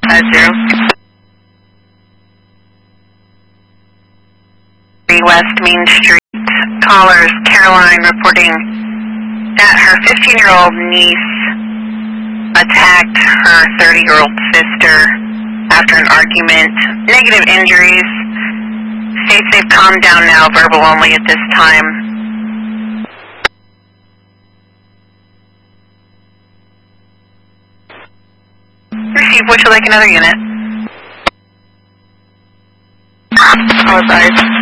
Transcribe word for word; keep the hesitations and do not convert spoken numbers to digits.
five zero. West Main Street. Callers Caroline reporting that her fifteen-year-old niece attacked her thirty-year-old sister after an argument. Negative injuries. States they've calmed down now, verbal only at this time. Receive, would you like another unit? Apologize.